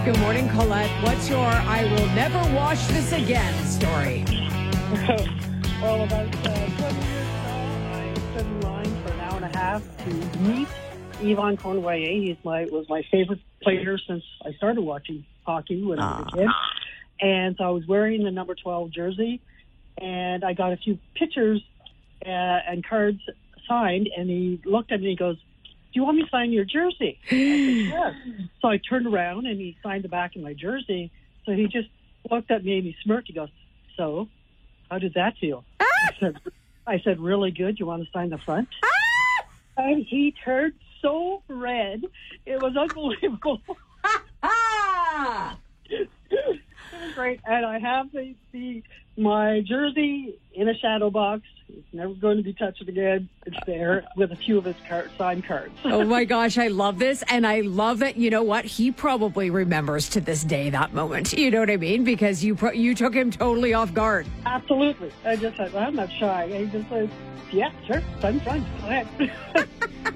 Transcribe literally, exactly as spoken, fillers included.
Good morning, Colette. What's your I will never wash this again story? Well, about uh, twenty years ago, I stood in line for an hour and a half to meet Yvon Cornway. He's my was my favorite player since I started watching hockey when I was a kid. And so I was wearing the number twelve jersey, and I got a few pictures uh, and cards signed, and he looked at me and he goes, "Do you want me to sign your jersey?" I said, "Yes." So I turned around, and he signed the back of my jersey. So he just looked at me, and he smirked. He goes, "So, how does that feel?" Ah! I said, I said, "Really good. You want to sign the front?" Ah! And he turned so red. It was unbelievable. Ah! It was great. And I have the, the my jersey in a shadow box. It's never going to be touched again. It's there with a few of his card, signed cards. Oh, my gosh. I love this. And I love that, you know what? He probably remembers to this day that moment. You know what I mean? Because you pro- you took him totally off guard. Absolutely. I just said, well, I'm not shy. And he just said, "Yeah, sure. Sign front. Go ahead."